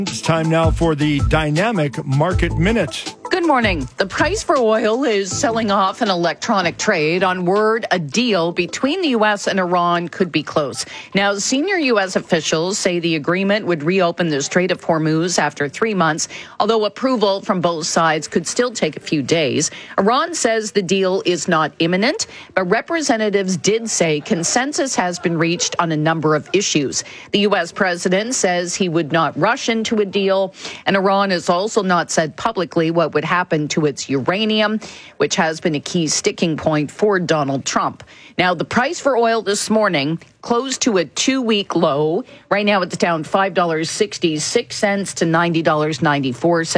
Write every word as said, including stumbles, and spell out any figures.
It's time now for the Dynamic Market Minute. Good morning. The price for oil is selling off in electronic trade on word a deal between the U S and Iran could be close. Now, senior U S officials say the agreement would reopen the Strait of Hormuz after three months, although approval from both sides could still take a few days. Iran says the deal is not imminent, but representatives did say consensus has been reached on a number of issues. The U S president says he would not rush into a deal, and Iran has also not said publicly what would happen to its uranium, which has been a key sticking point for Donald Trump. Now, the price for oil this morning closed to a two-week low. Right now, it's down five dollars and sixty-six cents to ninety dollars and ninety-four cents.